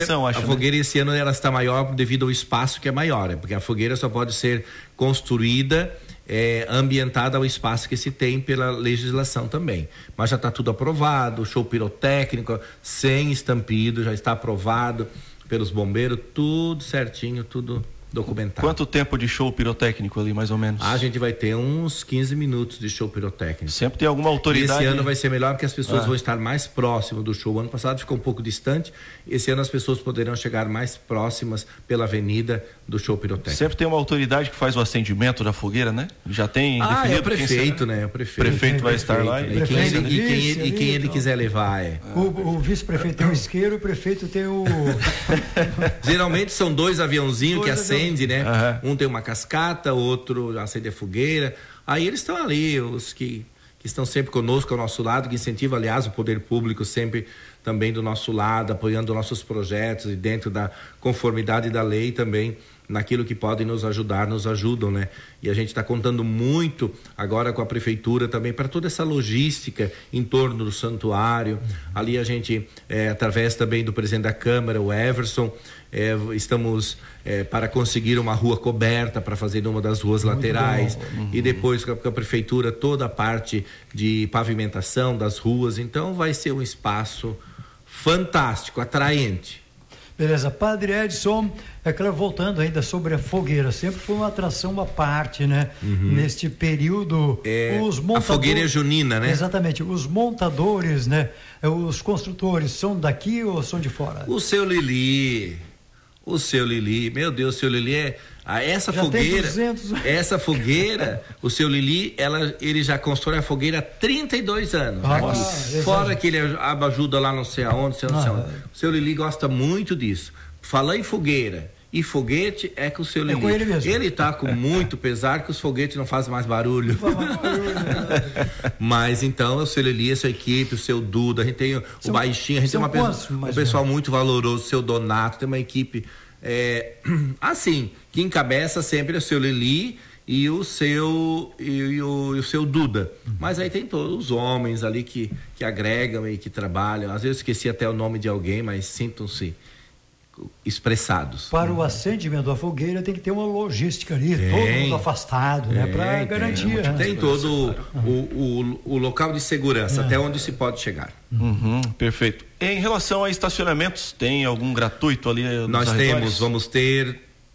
A fogueira esse ano ela está maior devido ao espaço que é maior, porque a fogueira só pode ser construída ambientada ao espaço que se tem pela legislação também. Mas já está tudo aprovado, show pirotécnico, sem estampido, já está aprovado pelos bombeiros, tudo certinho, tudo documentado. Quanto tempo de show pirotécnico ali, mais ou menos? A gente vai ter uns 15 minutos de show pirotécnico. Sempre tem alguma autoridade? E esse ano vai ser melhor porque as pessoas vão estar mais próximas do show. O ano passado ficou um pouco distante, esse ano as pessoas poderão chegar mais próximas pela avenida do show pirotécnico. Sempre tem uma autoridade que faz o acendimento da fogueira, né? Já tem definido? É o prefeito, né? O prefeito. O prefeito vai estar lá. E quem ele quiser levar O vice-prefeito tem o isqueiro, o prefeito tem o... Geralmente são dois aviãozinhos que acendem, né? Um tem uma cascata, outro acende a fogueira. Aí eles estão ali, os que estão sempre conosco, ao nosso lado, que incentivam, aliás, o poder público sempre também do nosso lado, apoiando nossos projetos e dentro da conformidade da lei também, naquilo que podem nos ajudar, nos ajudam, né? E a gente está contando muito agora com a prefeitura também para toda essa logística em torno do santuário. Ali a gente, através também do presidente da Câmara, o Everson, estamos para conseguir uma rua coberta para fazer uma das ruas laterais e depois com a prefeitura toda a parte de pavimentação das ruas. Então vai ser um espaço fantástico, atraente. Beleza, Padre Edson, é claro, voltando ainda sobre a fogueira, sempre foi uma atração à parte, né? Neste período, os montadores... A fogueira é junina, né? Exatamente, os montadores, né? Os construtores são daqui ou são de fora? O seu Lili, meu Deus, o seu Lili essa fogueira, o seu Lili, ele já constrói a fogueira há 32 anos. Fora que ele ajuda lá não sei aonde, O seu Lili gosta muito disso. Falar em fogueira e foguete é com o seu Lili. Com ele mesmo. Ele tá com muito pesar que os foguetes não fazem mais barulho. Mas então o seu Lili, a sua equipe, o seu Duda, a gente tem o Baixinho, a gente tem um pessoal muito valoroso, o seu Donato, tem uma equipe assim, que encabeça sempre o seu Lili e o seu Duda. Mas aí tem todos os homens ali que agregam e que trabalham. Às vezes eu esqueci até o nome de alguém, mas sintam-se expressados. Para o acendimento da fogueira tem que ter uma logística ali, todo mundo afastado, né? Para garantir. Tem todo o local de segurança, até onde se pode chegar. Perfeito. Em relação a estacionamentos, tem algum gratuito ali? Nós vamos ter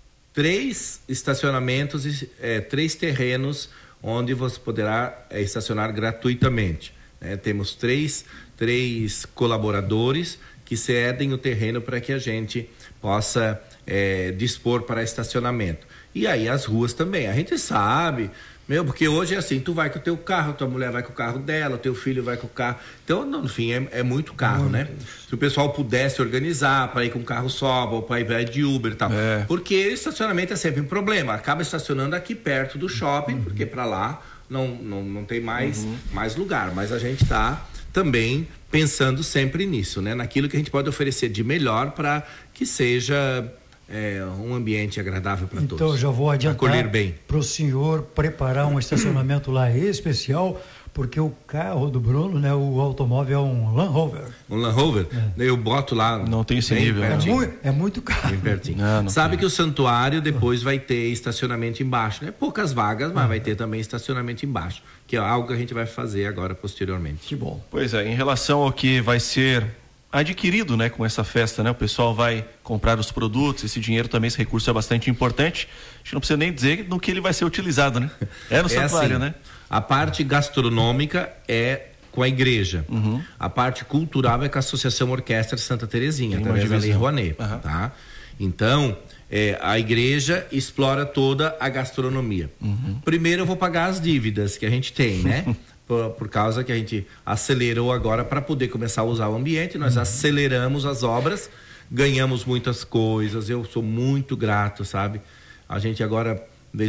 3 estacionamentos e 3 terrenos onde você poderá estacionar gratuitamente. Temos três colaboradores que cedem o terreno para que a gente possa dispor para estacionamento. E aí as ruas também, a gente sabe, porque hoje é assim, tu vai com o teu carro, tua mulher vai com o carro dela, o teu filho vai com o carro, então no fim é muito carro, né? Se o pessoal pudesse organizar para ir com o carro só, ou para ir de Uber e tal, porque estacionamento é sempre um problema, acaba estacionando aqui perto do shopping, porque para lá não tem mais lugar, mas a gente está também pensando sempre nisso, né? Naquilo que a gente pode oferecer de melhor para que seja um ambiente agradável para todos. Então já vou adiantar para o senhor preparar um estacionamento lá especial, porque o carro do Bruno, né, o automóvel é um Land Rover. Um Land Rover? Eu boto lá. Não tem esse nível. É muito caro. Bem pertinho. Sabe que o santuário depois vai ter estacionamento embaixo, né? Poucas vagas, mas vai ter também estacionamento embaixo, que é algo que a gente vai fazer agora posteriormente. Que bom. Pois é, em relação ao que vai ser adquirido, né, com essa festa, né? O pessoal vai comprar os produtos, esse dinheiro também, esse recurso é bastante importante. A gente não precisa nem dizer no que ele vai ser utilizado, né? No santuário, assim, né? A parte gastronômica é com a igreja. A parte cultural é com a Associação Orquestra Santa Terezinha, através da Lei Rouanet, tá? Então, a igreja explora toda a gastronomia. Primeiro eu vou pagar as dívidas que a gente tem, né? Por causa que a gente acelerou agora para poder começar a usar o ambiente, nós aceleramos as obras, ganhamos muitas coisas, eu sou muito grato, sabe? A gente agora,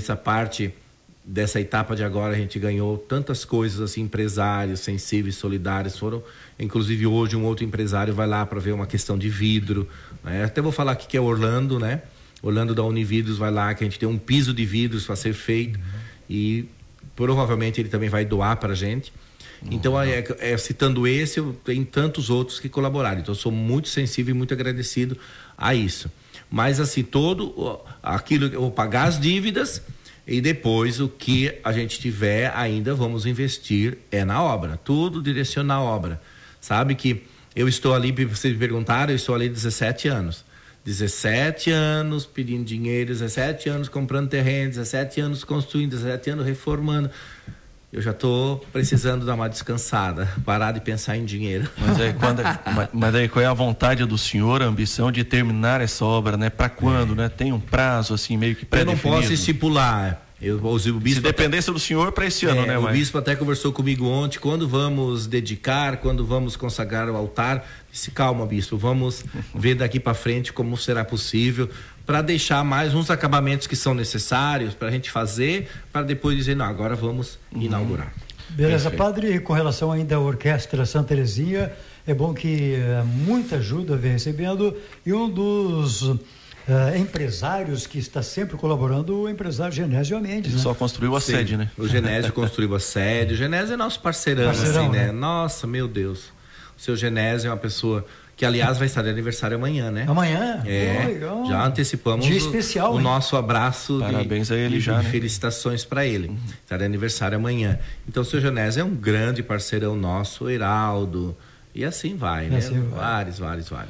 dessa etapa de agora, a gente ganhou tantas coisas assim, empresários sensíveis, solidários, inclusive hoje um outro empresário vai lá para ver uma questão de vidro, né? Até vou falar aqui que é Orlando, né? Orlando da Unividros vai lá, que a gente tem um piso de vidros para ser feito e provavelmente ele também vai doar para a gente. Então, citando esse, eu tenho tantos outros que colaboraram. Então, eu sou muito sensível e muito agradecido a isso. Mas assim, todo aquilo, eu vou pagar as dívidas e depois o que a gente tiver ainda vamos investir na obra, tudo direcionar a obra. Sabe que eu estou ali, vocês me perguntaram, eu estou ali 17 anos. 17 anos pedindo dinheiro, 17 anos comprando terreno, 17 anos construindo, 17 anos reformando. Eu já estou precisando dar uma descansada, parar de pensar em dinheiro. Mas aí qual é a vontade do senhor, a ambição de terminar essa obra, né? Para quando, né? Tem um prazo assim meio que pré-definido? Eu não posso estipular. O bispo se dependesse do senhor para esse ano, né? O bispo até conversou comigo ontem, quando vamos dedicar, quando vamos consagrar o altar, disse, calma, bispo, vamos ver daqui para frente como será possível, para deixar mais uns acabamentos que são necessários para a gente fazer, para depois dizer, não, agora vamos inaugurar. Beleza, padre, com relação ainda à Orquestra Santa Teresinha, é bom que muita ajuda vem recebendo, e um dos empresários que está sempre colaborando, o empresário Genésio Mendes, né? Só construiu a sede, né? O Genésio construiu a sede, o Genésio é nosso parceirão, assim, né? Nossa, meu Deus, o seu Genésio é uma pessoa que, aliás, vai estar de aniversário amanhã, né? Amanhã? Legal. Já antecipamos dia especial, o nosso abraço. Parabéns a ele já, né? Felicitações para ele. Está de aniversário amanhã. Então, o seu Genésio é um grande parceirão nosso, o Heraldo, e assim vai, né? Vários.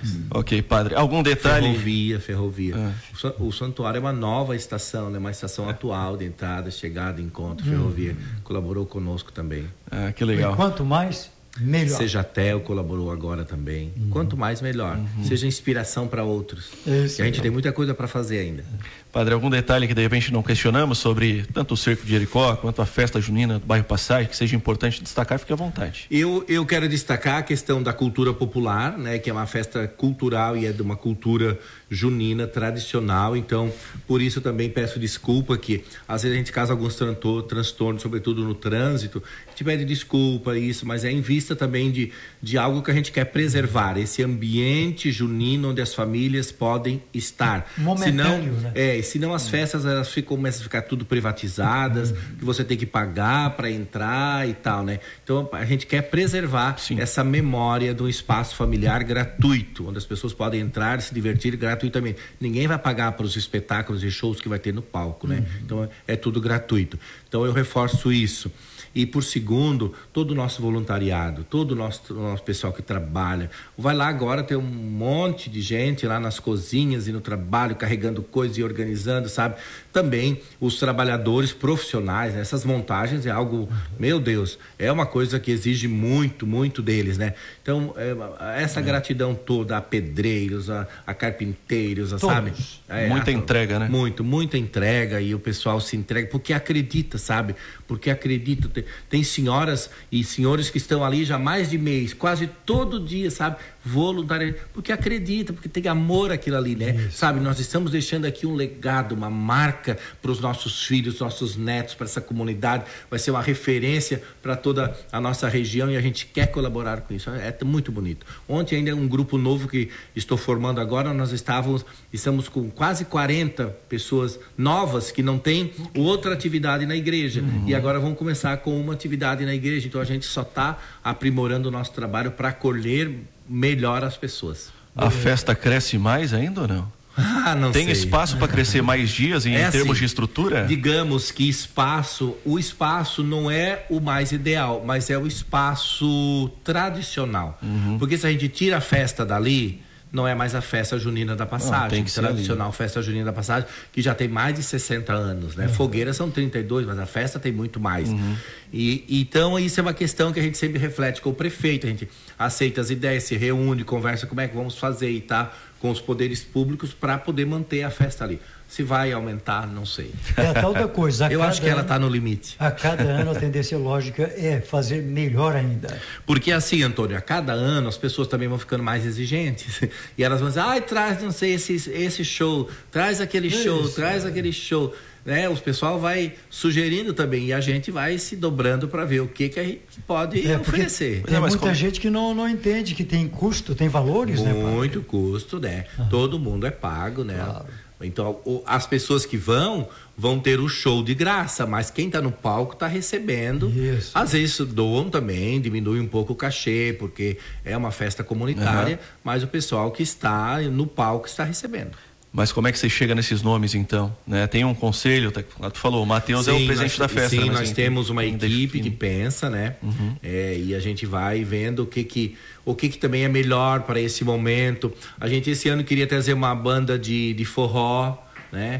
Ok, padre. Algum detalhe? Ferrovia. O santuário é uma nova estação, né? Uma estação atual de entrada, chegada, encontro, ferrovia. Colaborou conosco também. Que legal. E quanto mais, melhor. Sejatel colaborou agora também. Quanto mais, melhor. Seja inspiração para outros. E a gente tem muita coisa para fazer ainda. Padre, algum detalhe que de repente não questionamos sobre tanto o Cerco de Jericó quanto a festa junina do bairro Passagem, que seja importante destacar, fique à vontade. Eu quero destacar a questão da cultura popular, né, que é uma festa cultural e é de uma cultura junina tradicional, então por isso também peço desculpa que às vezes a gente causa alguns transtornos, sobretudo no trânsito, a gente pede desculpa isso, mas é em vista também de algo que a gente quer preservar, esse ambiente junino onde as famílias podem estar. Momentâneo, né? Senão as festas elas começam a ficar tudo privatizadas, que você tem que pagar para entrar e tal, né? Então a gente quer preservar essa memória de um espaço familiar gratuito, onde as pessoas podem entrar e se divertir gratuitamente. Ninguém vai pagar para os espetáculos e shows que vai ter no palco, né? Então é tudo gratuito. Então eu reforço isso. E por segundo, todo o nosso voluntariado, todo o nosso pessoal que trabalha. Vai lá agora, tem um monte de gente lá nas cozinhas e no trabalho, carregando coisas e organizando, sabe? Também os trabalhadores profissionais, né? Essas montagens é algo, meu Deus, é uma coisa que exige muito, muito deles, né? Então, essa gratidão toda a pedreiros, a carpinteiros, sabe? Muita entrega, né? Muita entrega, e o pessoal se entrega porque acredita, sabe? Porque acredita. Tem senhoras e senhores que estão ali já há mais de mês, quase todo dia, sabe? Voluntariamente, porque acredita, porque tem amor aquilo ali, né? Isso. Sabe? Nós estamos deixando aqui um legado, uma marca para os nossos filhos, nossos netos, para essa comunidade. Vai ser uma referência para toda a nossa região e a gente quer colaborar com isso. É muito bonito. Ontem ainda um grupo novo que estou formando agora, nós estamos com quase 40 pessoas novas que não têm outra atividade na igreja. E agora vamos começar com uma atividade na igreja. Então a gente só está aprimorando o nosso trabalho para acolher melhor as pessoas. A festa cresce mais ainda ou não? Não Tem sei. Espaço para crescer mais dias em termos assim, de estrutura? Digamos que o espaço não é o mais ideal, mas é o espaço tradicional. Porque se a gente tira a festa dali, não é mais a festa junina da Passagem, tem que ser tradicional festa junina da Passagem, que já tem mais de 60 anos, né? Fogueiras são 32, mas a festa tem muito mais. Então isso é uma questão que a gente sempre reflete com o prefeito, a gente aceita as ideias, se reúne, conversa como é que vamos fazer e tá com os poderes públicos para poder manter a festa ali. Se vai aumentar, não sei. É a tal da coisa. Eu acho que ela está no limite. A cada ano a tendência lógica é fazer melhor ainda. Porque assim, Antônio, a cada ano as pessoas também vão ficando mais exigentes. E elas vão dizer, traz, não sei, esse show, traz aquele show, traz aquele show. né, o pessoal vai sugerindo também e a gente vai se dobrando para ver o que a gente pode oferecer. Tem muita gente que não entende que tem custo, tem valores, né? Muito custo, né? Todo mundo é pago, né? Claro. Então, as pessoas que vão ter o show de graça, mas quem está no palco está recebendo. Isso. Às vezes doam também, diminui um pouco o cachê, porque é uma festa comunitária, mas o pessoal que está no palco está recebendo. Mas como é que você chega nesses nomes, então? Né? Tem um conselho, tu falou, o Matheus é o presidente da festa. Sim, nós temos uma equipe que pensa, né? E a gente vai vendo o que também é melhor para esse momento. A gente esse ano queria trazer uma banda de forró, né?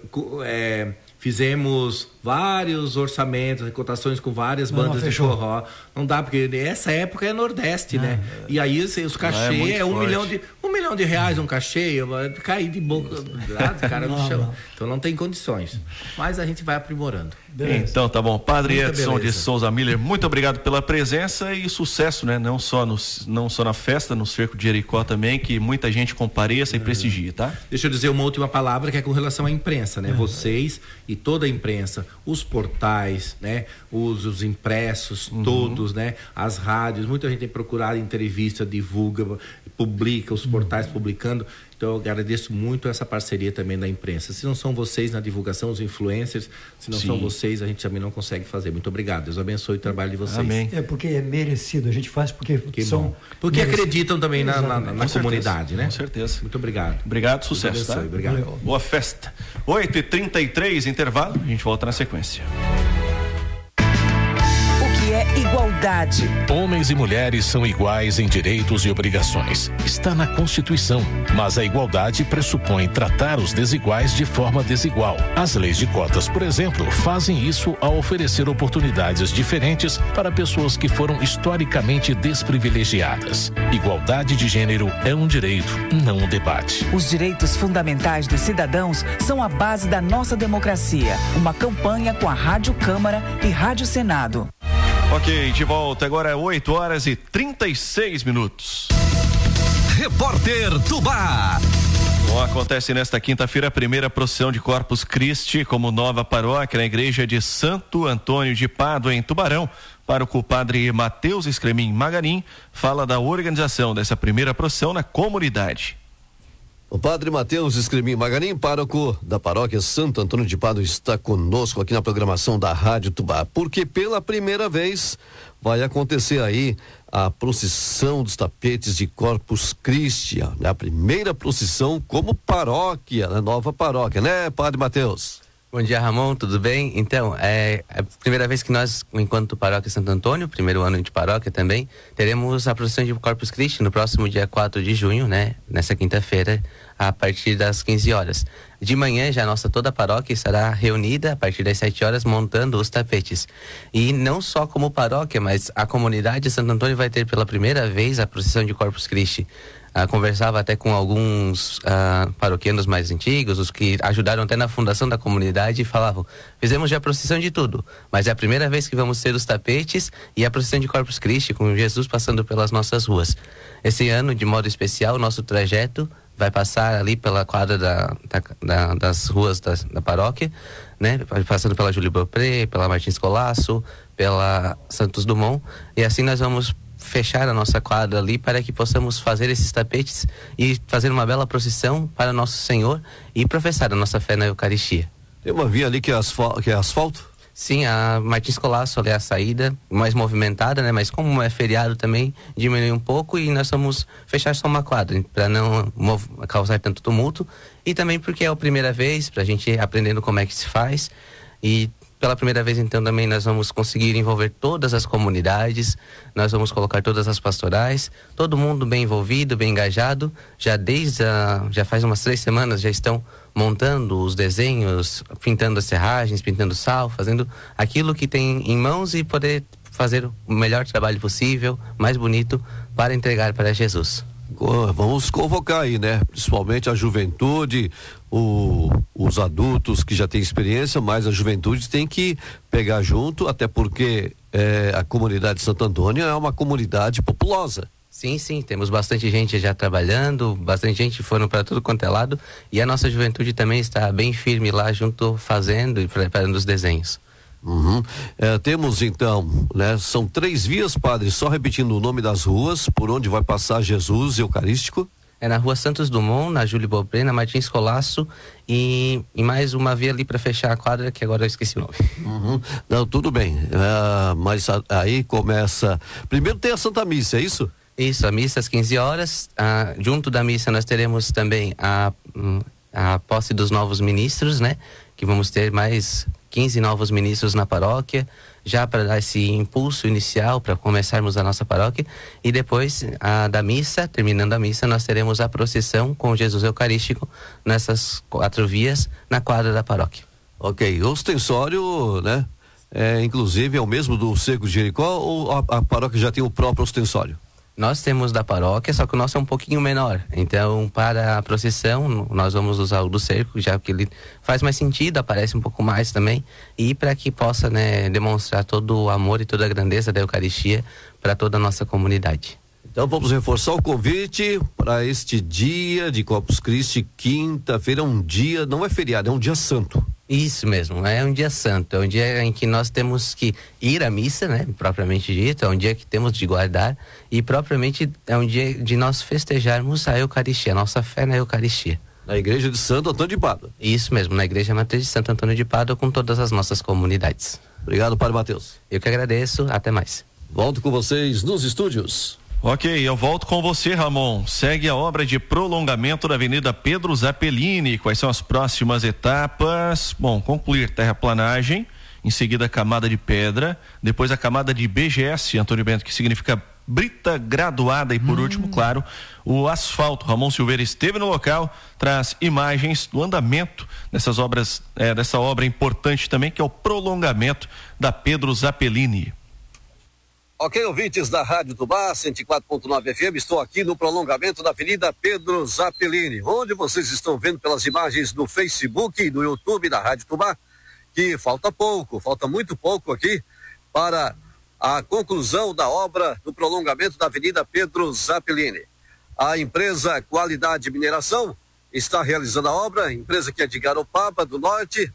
Fizemos vários orçamentos, cotações com várias bandas de forró. Não dá, porque essa época é Nordeste, né? E aí os cachê é R$1 milhão um cachê, eu vou cair de boca, cara, no chão. Então não tem condições. Mas a gente vai aprimorando. Beleza. Então tá bom. Padre Edson de Souza Miller, muito obrigado pela presença e sucesso, né? Não só na festa, no Cerco de Jericó também, que muita gente compareça e prestigie, tá? Deixa eu dizer uma última palavra que é com relação à imprensa, né? Vocês e toda a imprensa, os portais, né? Os impressos, todos, né? As rádios, muita gente tem procurado entrevista, divulga, publica, os portais publicando. Então eu agradeço muito essa parceria também da imprensa. Se não são vocês na divulgação, os influencers, se não são vocês, a gente também não consegue fazer. Muito obrigado. Deus abençoe o trabalho de vocês. Amém. É porque é merecido. A gente faz porque são... Porque acreditam também na comunidade, né? Com certeza. Muito obrigado. Obrigado, sucesso, tá? Obrigado. Boa festa. 8h33, intervalo. A gente volta na sequência. Igualdade. Homens e mulheres são iguais em direitos e obrigações. Está na Constituição. Mas a igualdade pressupõe tratar os desiguais de forma desigual. As leis de cotas, por exemplo, fazem isso ao oferecer oportunidades diferentes para pessoas que foram historicamente desprivilegiadas. Igualdade de gênero é um direito, não um debate. Os direitos fundamentais dos cidadãos são a base da nossa democracia. Uma campanha com a Rádio Câmara e Rádio Senado. Ok, de volta. Agora é 8h36. Repórter Tubá. Bom, acontece nesta quinta-feira a primeira procissão de Corpus Christi como nova paróquia na igreja de Santo Antônio de Pádua, em Tubarão. Pároco Padre Matheus Escremin Maganin fala da organização dessa primeira procissão na comunidade. O Padre Matheus Escremin Maganin, pároco da paróquia Santo Antônio de Pádua, está conosco aqui na programação da Rádio Tubá, porque pela primeira vez vai acontecer aí a procissão dos tapetes de Corpus Christi, né? A primeira procissão como paróquia, né? Nova paróquia, né, Padre Matheus? Bom dia, Ramon, tudo bem? Então, é a primeira vez que nós, enquanto paróquia Santo Antônio, primeiro ano de paróquia também, teremos a procissão de Corpus Christi no próximo dia 4 de junho, né? Nessa quinta-feira, a partir das 15 horas. De manhã, já toda a paróquia estará reunida a partir das 7 horas, montando os tapetes. E não só como paróquia, mas a comunidade de Santo Antônio vai ter pela primeira vez a procissão de Corpus Christi. Conversava até com alguns paroquianos mais antigos, os que ajudaram até na fundação da comunidade, e falavam: fizemos já a procissão de tudo, mas é a primeira vez que vamos ter os tapetes e a procissão de Corpus Christi, com Jesus passando pelas nossas ruas. Esse ano, de modo especial, o nosso trajeto vai passar ali pela quadra das ruas da paróquia, né? Passando pela Júlio Beaupré, pela Martins Colasso, pela Santos Dumont, e assim nós vamos fechar a nossa quadra ali para que possamos fazer esses tapetes e fazer uma bela procissão para nosso Senhor e professar a nossa fé na Eucaristia. Tem uma via ali que é asfalto? Sim, a Martins Colasso ali é a saída mais movimentada, né? Mas como é feriado também, diminui um pouco e nós vamos fechar só uma quadra para não causar tanto tumulto, e também porque é a primeira vez para a gente ir aprendendo como é que se faz. E pela primeira vez, então, também nós vamos conseguir envolver todas as comunidades, nós vamos colocar todas as pastorais, todo mundo bem envolvido, bem engajado. Já faz umas 3 semanas já estão montando os desenhos, pintando as serragens, pintando sal, fazendo aquilo que tem em mãos e poder fazer o melhor trabalho possível, mais bonito, para entregar para Jesus. Vamos convocar aí, né? Principalmente a juventude, os adultos que já têm experiência, mas a juventude tem que pegar junto, até porque a comunidade de Santo Antônio é uma comunidade populosa. Sim, temos bastante gente já trabalhando, bastante gente foram para tudo quanto é lado, e a nossa juventude também está bem firme lá junto, fazendo e preparando os desenhos. Temos então, né? São 3 vias, padre, só repetindo o nome das ruas, por onde vai passar Jesus Eucarístico. É na Rua Santos Dumont, na Júlio Bobré, na Martins Colasso e mais uma via ali para fechar a quadra, que agora eu esqueci o nome. Não, tudo bem, mas aí começa, primeiro tem a Santa Missa, é isso? Isso, a missa às 15 horas, junto da missa nós teremos também a posse dos novos ministros, né? Que vamos ter mais 15 novos ministros na paróquia, já para dar esse impulso inicial para começarmos a nossa paróquia, e depois da missa, terminando a missa, nós teremos a procissão com Jesus Eucarístico nessas 4 vias na quadra da paróquia. Ok, o ostensório, né? Inclusive é o mesmo do Cerco de Jericó, ou a paróquia já tem o próprio ostensório? Nós temos da paróquia, só que o nosso é um pouquinho menor. Então, para a procissão, nós vamos usar o do cerco, já que ele faz mais sentido, aparece um pouco mais também. E para que possa, né, demonstrar todo o amor e toda a grandeza da Eucaristia para toda a nossa comunidade. Então vamos reforçar o convite para este dia de Corpus Christi, quinta-feira, um dia, não é feriado, é um dia santo. Isso mesmo, é um dia santo, é um dia em que nós temos que ir à missa, né, propriamente dito, é um dia que temos de guardar e propriamente é um dia de nós festejarmos a Eucaristia, a nossa fé na Eucaristia. Na igreja de Santo Antônio de Pádua. Isso mesmo, na igreja matriz de Santo Antônio de Pádua, com todas as nossas comunidades. Obrigado, Padre Matheus. Eu que agradeço, até mais. Volto com vocês nos estúdios. Ok, eu volto com você, Ramon. Segue a obra de prolongamento da Avenida Pedro Zappellini. Quais são as próximas etapas? Bom, concluir terraplanagem, em seguida a camada de pedra, depois a camada de BGS, Antônio Bento, que significa brita graduada, e por último, claro, o asfalto. Ramon Silveira esteve no local, traz imagens do andamento dessas obras, dessa obra importante também, que é o prolongamento da Pedro Zappellini. Ok, ouvintes da Rádio Tubá, 104.9 FM, estou aqui no prolongamento da Avenida Pedro Zappellini, onde vocês estão vendo pelas imagens do Facebook e do YouTube da Rádio Tubá, que falta muito pouco aqui para a conclusão da obra do prolongamento da Avenida Pedro Zappellini. A empresa Qualidade Mineração está realizando a obra, empresa que é de Garopaba do Norte,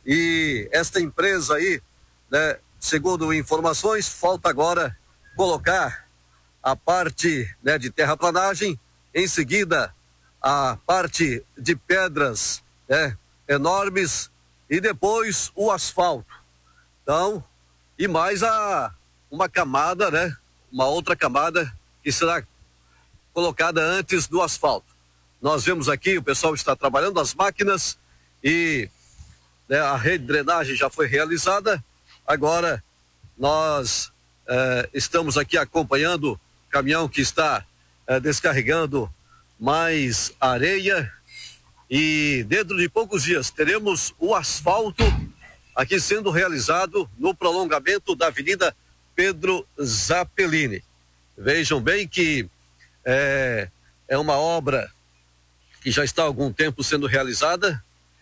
e esta empresa aí, né, segundo informações, falta agora colocar a parte, né, de terraplanagem, em seguida a parte de pedras, né, enormes, e depois o asfalto. Então, e mais uma camada, né, uma outra camada que será colocada antes do asfalto. Nós vemos aqui, o pessoal está trabalhando, as máquinas, e, né, a rede de drenagem já foi realizada. Agora nós estamos aqui acompanhando o caminhão que está descarregando mais areia, e dentro de poucos dias teremos o asfalto aqui sendo realizado no prolongamento da Avenida Pedro Zappellini. Vejam bem que é uma obra que já está há algum tempo sendo realizada.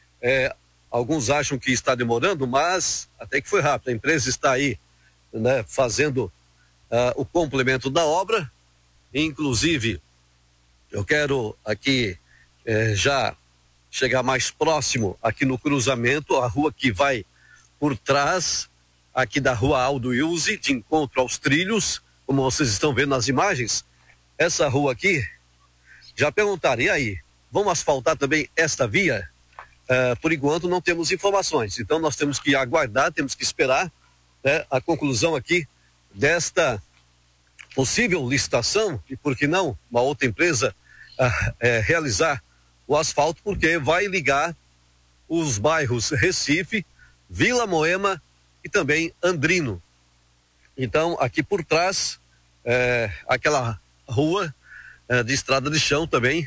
Alguns acham que está demorando, mas até que foi rápido. A empresa está aí, né, fazendo o complemento da obra. Inclusive, eu quero aqui já chegar mais próximo aqui no cruzamento, a rua que vai por trás aqui da Rua Aldo Ilse, de encontro aos trilhos, como vocês estão vendo nas imagens. Essa rua aqui, já perguntaram, e aí, vamos asfaltar também esta via? Por enquanto não temos informações, então nós temos que aguardar, temos que esperar, né, a conclusão aqui desta possível licitação, e por que não uma outra empresa realizar o asfalto, porque vai ligar os bairros Recife, Vila Moema e também Andrino. Então aqui por trás aquela rua de estrada de chão também,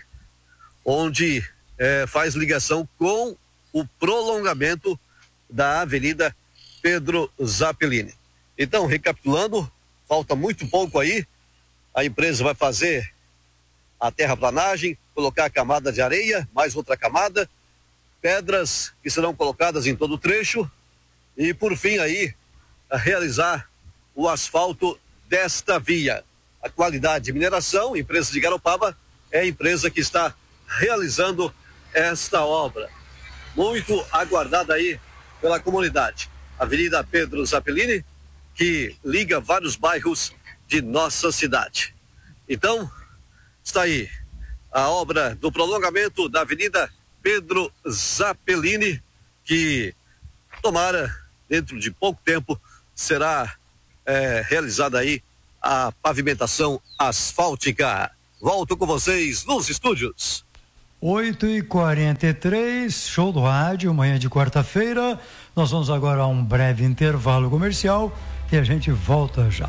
onde faz ligação com o prolongamento da Avenida Pedro Zappellini. Então, recapitulando, falta muito pouco aí. A empresa vai fazer a terraplanagem, colocar a camada de areia, mais outra camada, pedras que serão colocadas em todo o trecho, e por fim aí realizar o asfalto desta via. a Qualidade Mineração, empresa de Garopaba, é a empresa que está realizando esta obra. Muito aguardada aí pela comunidade. Avenida Pedro Zappellini, que liga vários bairros de nossa cidade. Então, está aí a obra do prolongamento da Avenida Pedro Zappellini, que tomara, dentro de pouco tempo, será realizada aí a pavimentação asfáltica. Volto com vocês nos estúdios. 8h43, show do rádio, manhã de quarta-feira. Nós vamos agora a um breve intervalo comercial e a gente volta já.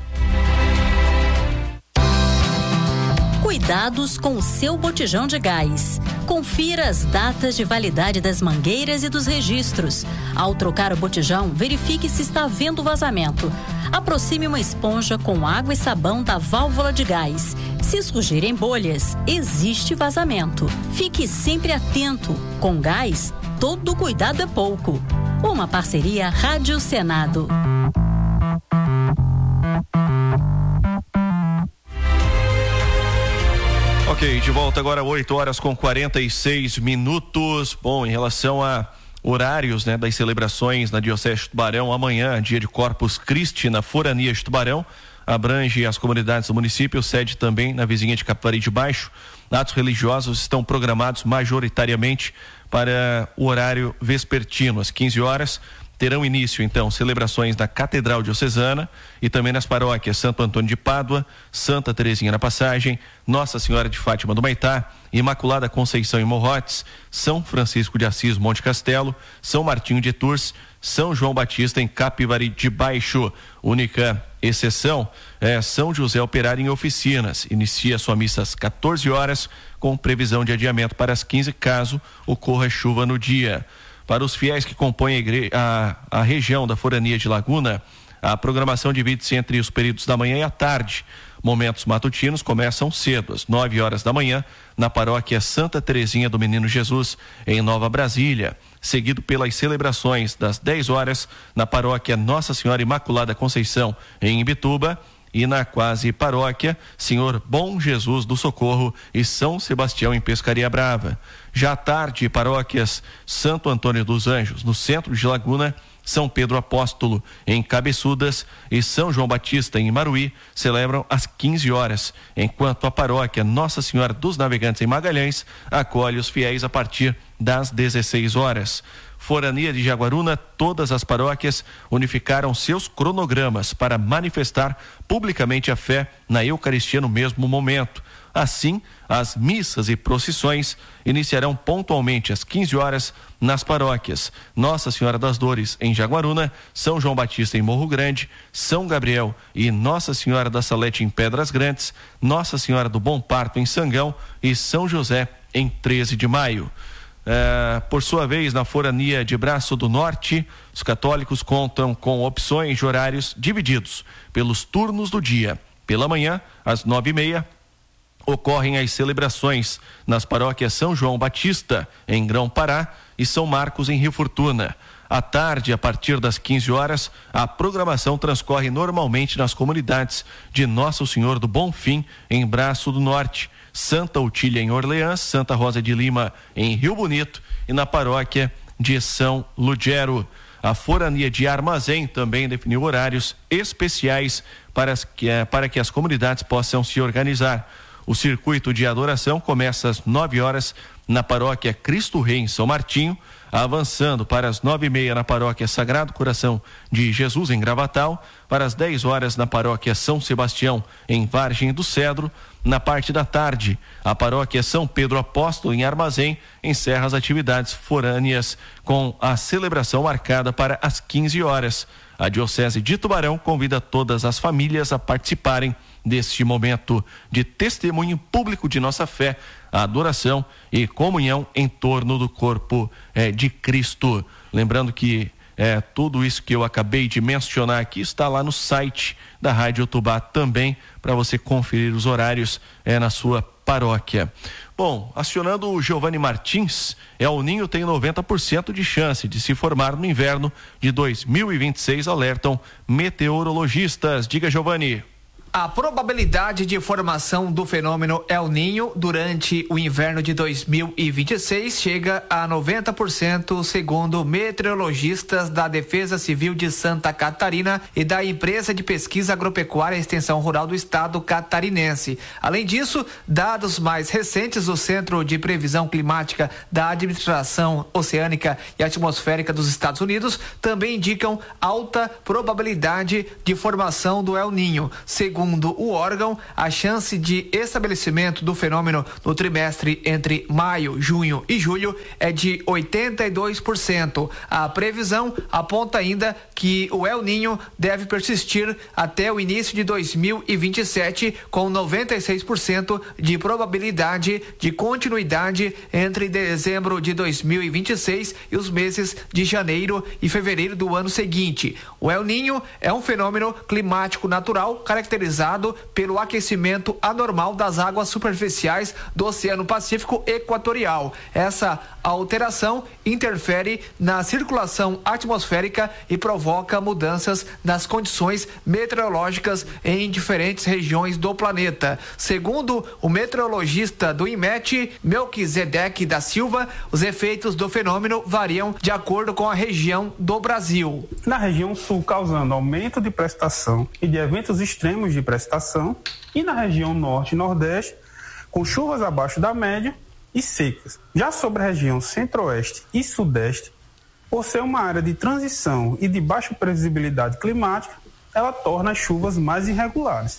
Cuidados com o seu botijão de gás. Confira as datas de validade das mangueiras e dos registros. Ao trocar o botijão, verifique se está havendo vazamento. Aproxime uma esponja com água e sabão da válvula de gás. Se surgirem bolhas, existe vazamento. Fique sempre atento. Com gás, todo cuidado é pouco. Uma parceria Rádio Senado. Ok, de volta agora 8h46. Bom, em relação a horários, né, das celebrações na Diocese de Tubarão, amanhã, dia de Corpus Christi, na Forania de Tubarão, abrange as comunidades do município, sede também na vizinha de Capivari de Baixo. Atos religiosos estão programados majoritariamente para o horário vespertino, às 15 horas. Terão início, então, celebrações na Catedral Diocesana e também nas paróquias Santo Antônio de Pádua, Santa Terezinha na Passagem, Nossa Senhora de Fátima do Maitá, Imaculada Conceição em Morrotes, São Francisco de Assis, Monte Castelo, São Martinho de Tours, São João Batista em Capivari de Baixo. Única exceção é São José Operário em Oficinas. Inicia sua missa às 14 horas, com previsão de adiamento para as 15, caso ocorra chuva no dia. Para os fiéis que compõem a região da Forania de Laguna, a programação divide-se entre os períodos da manhã e à tarde. Momentos matutinos começam cedo, às 9 horas da manhã, na paróquia Santa Terezinha do Menino Jesus, em Nova Brasília, seguido pelas celebrações das 10 horas na paróquia Nossa Senhora Imaculada Conceição, em Imbituba, e na quase paróquia Senhor Bom Jesus do Socorro e São Sebastião em Pescaria Brava. Já à tarde, paróquias Santo Antônio dos Anjos, no centro de Laguna, São Pedro Apóstolo em Cabeçudas e São João Batista em Imaruí celebram às 15 horas, enquanto a paróquia Nossa Senhora dos Navegantes em Magalhães acolhe os fiéis a partir das 16 horas. Forania de Jaguaruna, todas as paróquias unificaram seus cronogramas para manifestar publicamente a fé na Eucaristia no mesmo momento. Assim, as missas e procissões iniciarão pontualmente às 15 horas nas paróquias Nossa Senhora das Dores em Jaguaruna, São João Batista em Morro Grande, São Gabriel e Nossa Senhora da Salete em Pedras Grandes, Nossa Senhora do Bom Parto em Sangão e São José em 13 de maio. Por sua vez, na Forania de Braço do Norte, os católicos contam com opções de horários divididos pelos turnos do dia. Pela manhã, às 9h30, ocorrem as celebrações nas paróquias São João Batista, em Grão-Pará, e São Marcos, em Rio Fortuna. À tarde, a partir das 15 horas, a programação transcorre normalmente nas comunidades de Nosso Senhor do Bonfim, em Braço do Norte, Santa Otília em Orleans, Santa Rosa de Lima em Rio Bonito e na paróquia de São Lugero. A Forania de Armazém também definiu horários especiais para que as comunidades possam se organizar. O circuito de adoração começa às 9 horas na paróquia Cristo Rei em São Martinho, avançando para as 9h30 na paróquia Sagrado Coração de Jesus em Gravatal, para as 10 horas na paróquia São Sebastião em Vargem do Cedro. Na parte da tarde, a paróquia São Pedro Apóstolo em Armazém encerra as atividades forâneas com a celebração marcada para as 15 horas. A Diocese de Tubarão convida todas as famílias a participarem deste momento de testemunho público de nossa fé, a adoração e comunhão em torno do corpo de Cristo. Lembrando que tudo isso que eu acabei de mencionar aqui está lá no site da Rádio Tubá também, para você conferir os horários na sua paróquia. Bom, acionando o Giovanni Martins, El Ninho tem 90% de chance de se formar no inverno de 2026, alertam meteorologistas. Diga, Giovanni. A probabilidade de formação do fenômeno El Niño durante o inverno de 2026 chega a 90%, segundo meteorologistas da Defesa Civil de Santa Catarina e da Empresa de Pesquisa Agropecuária e Extensão Rural do Estado catarinense. Além disso, dados mais recentes do Centro de Previsão Climática da Administração Oceânica e Atmosférica dos Estados Unidos também indicam alta probabilidade de formação do El Niño. Segundo o órgão, a chance de estabelecimento do fenômeno no trimestre entre maio, junho e julho é de 82%. A previsão aponta ainda que o El Niño deve persistir até o início de 2027, com 96% de probabilidade de continuidade entre dezembro de 2026 e os meses de janeiro e fevereiro do ano seguinte. O El Niño é um fenômeno climático natural caracterizado pelo aquecimento anormal das águas superficiais do Oceano Pacífico Equatorial. Essa alteração interfere na circulação atmosférica e provoca mudanças nas condições meteorológicas em diferentes regiões do planeta. Segundo o meteorologista do INMET, Melquisedeque da Silva, os efeitos do fenômeno variam de acordo com a região do Brasil. Na região sul, causando aumento de precipitação e de eventos extremos de precipitação, e na região norte e nordeste, com chuvas abaixo da média e secas. Já sobre a região centro-oeste e sudeste, por ser uma área de transição e de baixa previsibilidade climática, ela torna as chuvas mais irregulares.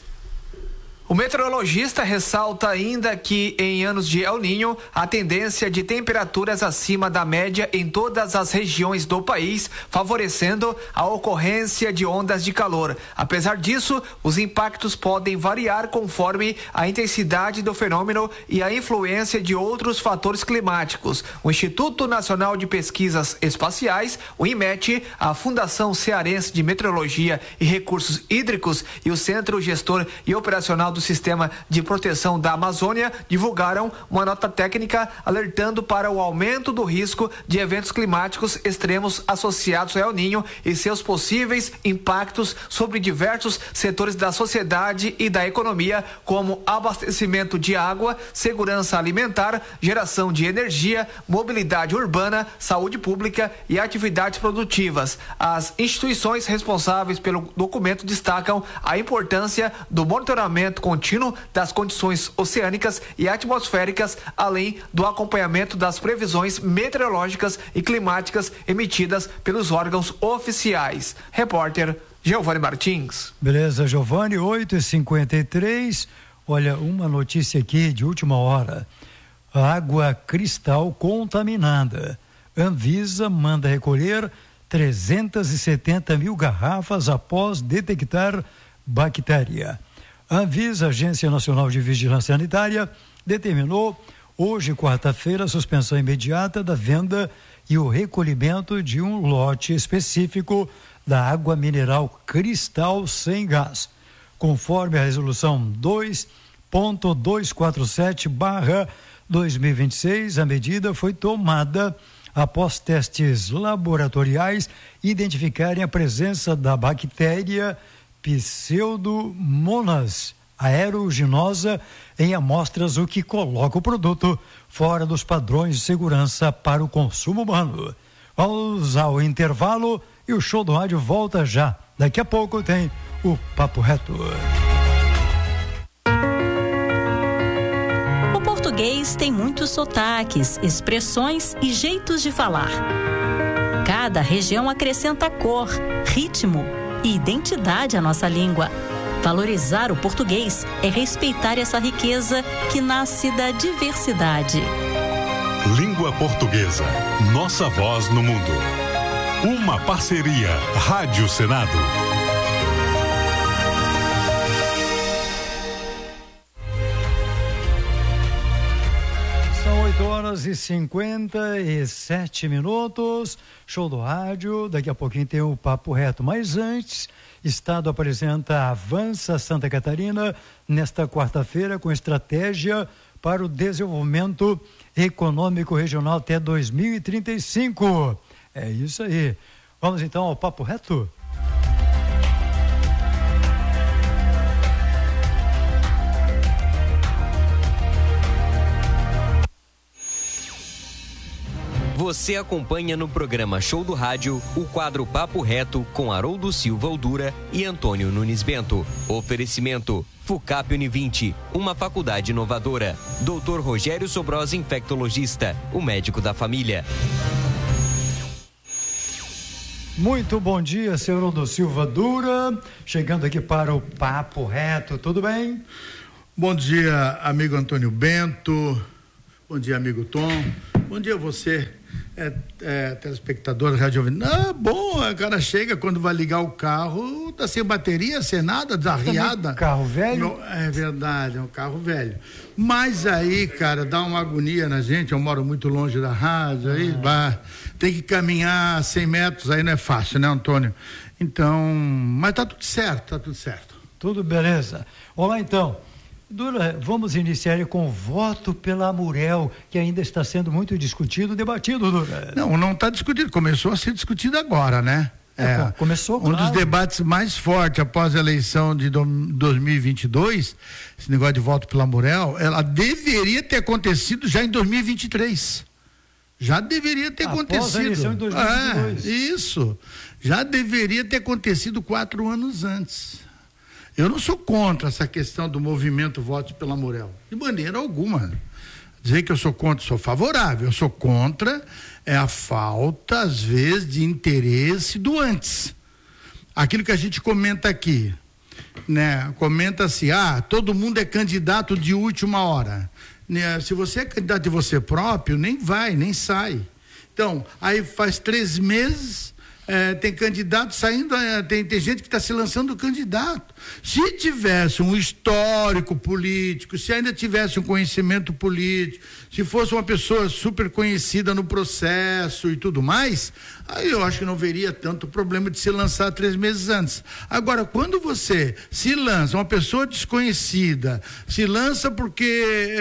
O meteorologista ressalta ainda que em anos de El Niño, a tendência de temperaturas acima da média em todas as regiões do país, favorecendo a ocorrência de ondas de calor. Apesar disso, os impactos podem variar conforme a intensidade do fenômeno e a influência de outros fatores climáticos. O Instituto Nacional de Pesquisas Espaciais, o INMET, a Fundação Cearense de Meteorologia e Recursos Hídricos e o Centro Gestor e Operacional do Sistema de Proteção da Amazônia divulgaram uma nota técnica alertando para o aumento do risco de eventos climáticos extremos associados ao El Niño e seus possíveis impactos sobre diversos setores da sociedade e da economia, como abastecimento de água, segurança alimentar, geração de energia, mobilidade urbana, saúde pública e atividades produtivas. As instituições responsáveis pelo documento destacam a importância do monitoramento contínuo das condições oceânicas e atmosféricas, além do acompanhamento das previsões meteorológicas e climáticas emitidas pelos órgãos oficiais. Repórter Giovanni Martins. Beleza, Giovanni, 8h53. Olha, uma notícia aqui de última hora. Água cristal contaminada. Anvisa manda recolher 370 mil garrafas após detectar bactéria. A Anvisa, Agência Nacional de Vigilância Sanitária, determinou hoje, quarta-feira, a suspensão imediata da venda e o recolhimento de um lote específico da água mineral cristal sem gás. Conforme a resolução 2.247/2026, a medida foi tomada após testes laboratoriais identificarem a presença da bactéria Pseudomonas aeruginosa em amostras, o que coloca o produto fora dos padrões de segurança para o consumo humano. Vamos ao intervalo e o Show do Rádio volta já. Daqui a pouco tem o Papo Reto. O português tem muitos sotaques, expressões e jeitos de falar. Cada região acrescenta cor, ritmo e identidade à nossa língua. Valorizar o português é respeitar essa riqueza que nasce da diversidade. Língua Portuguesa, nossa voz no mundo. Uma parceria Rádio Senado. São 8h57. Show do Rádio. Daqui a pouquinho tem o Papo Reto. Mas antes, Estado apresenta Avança Santa Catarina nesta quarta-feira com estratégia para o desenvolvimento econômico regional até 2035. É isso aí. Vamos então ao Papo Reto? Você acompanha no programa Show do Rádio o quadro Papo Reto com Haroldo Silva Aldura e Antônio Nunes Bento. Oferecimento FUCAP Univinte, uma faculdade inovadora. Dr. Rogério Sobrosa, infectologista, o médico da família. Muito bom dia, senhor Haroldo Silva Aldura, chegando aqui para o Papo Reto, tudo bem? Bom dia, amigo Antônio Bento, bom dia, amigo Tom, bom dia a você, telespectador da Rádio Ouvinte. Bom, o cara chega quando vai ligar o carro, tá sem bateria, sem nada, desarriada. Carro velho? É verdade, é um carro velho. Mas aí, cara, dá uma agonia na gente, eu moro muito longe da rádio, aí tem que caminhar 100 metros, aí não é fácil, né, Antônio? Então, mas tá tudo certo, Tudo beleza. Olá, então. Dura, vamos iniciar com o voto pela Amurel, que ainda está sendo muito discutido, debatido, Dura. Não está discutido, começou a ser discutido agora, né? Começou, um dos debates mais fortes após a eleição de 2022, esse negócio de voto pela Amurel, ela deveria ter acontecido já em 2023. Já deveria ter acontecido. A eleição em 2022. Isso. Já deveria ter acontecido 4 anos antes. Eu não sou contra essa questão do movimento Votos pela Amurel, de maneira alguma. Dizer que eu sou contra, sou favorável. Eu sou contra a falta, às vezes, de interesse do antes. Aquilo que a gente comenta aqui, né? Comenta-se, todo mundo é candidato de última hora. Se você é candidato de você próprio, nem vai, nem sai. Então, aí faz 3 meses... tem candidato saindo, tem gente que está se lançando candidato. Se tivesse um histórico político, se ainda tivesse um conhecimento político, se fosse uma pessoa super conhecida no processo e tudo mais, aí eu acho que não veria tanto problema de se lançar 3 meses antes. Agora, quando você se lança, uma pessoa desconhecida, se lança porque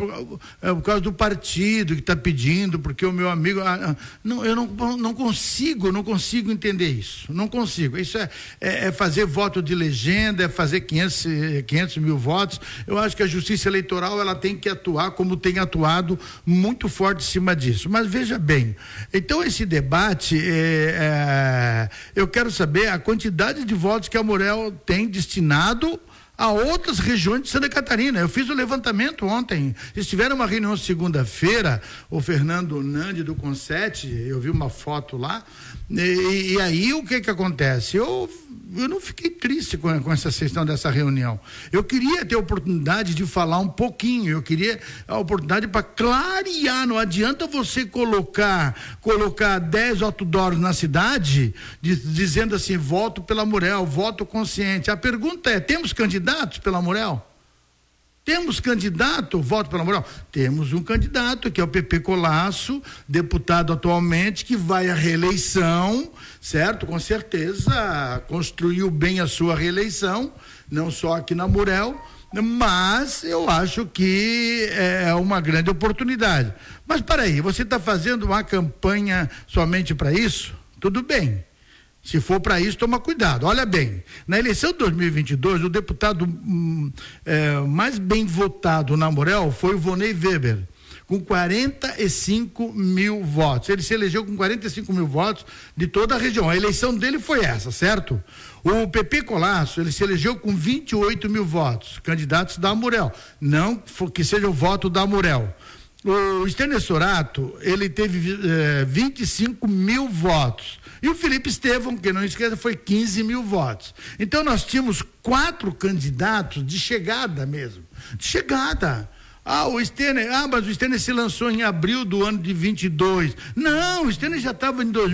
por causa do partido que está pedindo, porque o meu amigo, eu não consigo entender isso, não consigo. Isso é fazer voto de legenda, é fazer 500 mil votos. Eu acho que a Justiça Eleitoral ela tem que atuar como tem atuado muito forte em cima disso. Mas veja bem, então esse debate, eu quero saber a quantidade de votos que a Amurel tem destinado a outras regiões de Santa Catarina. Eu fiz o levantamento ontem, eles tiveram uma reunião segunda-feira, o Fernando Nandi do Consete, eu vi uma foto lá, e aí o que acontece? Eu não fiquei triste com essa questão dessa reunião. Eu queria ter a oportunidade de falar um pouquinho, eu queria a oportunidade para clarear. Não adianta você colocar 10 outdoors na cidade, dizendo assim, voto pela Amurel, voto consciente. A pergunta é, temos candidatos pela Amurel? Temos candidato, voto pela Amurel? Temos um candidato, que é o Pepe Colasso, deputado atualmente, que vai à reeleição, certo? Com certeza construiu bem a sua reeleição, não só aqui na Amurel, mas eu acho que é uma grande oportunidade. Mas peraí, você está fazendo uma campanha somente para isso? Tudo bem. Se for para isso, toma cuidado. Olha bem, na eleição de 2022, o deputado mais bem votado na Amurel foi o Vonei Weber, com 45 mil votos. Ele se elegeu com 45 mil votos de toda a região. A eleição dele foi essa, certo? O Pepe Colasso, ele se elegeu com 28 mil votos, candidatos da Amurel. Não que seja o voto da Amurel. O Estênio Sorato, ele teve 25 mil votos. E o Felipe Estevão, que não esqueça, foi 15 mil votos. Então nós tínhamos 4 candidatos de chegada mesmo. De chegada. O Estênio, mas o Estênio se lançou em abril do ano de 22. Não, o Estênio já estava em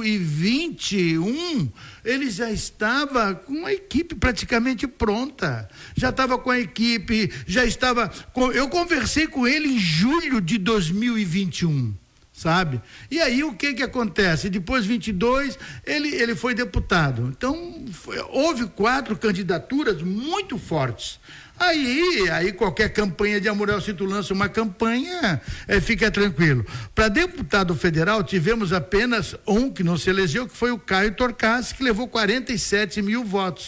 2021, ele já estava com a equipe praticamente pronta. Já estava com a equipe, eu conversei com ele em julho de 2021. Sabe? E aí o que acontece? Depois 22, ele foi deputado. Então, houve 4 candidaturas muito fortes. Aí qualquer campanha de Amurel, se tu lança uma campanha, fica tranquilo. Para deputado federal, tivemos apenas um que não se elegeu, que foi o Caio Torcassi, que levou 47 mil votos.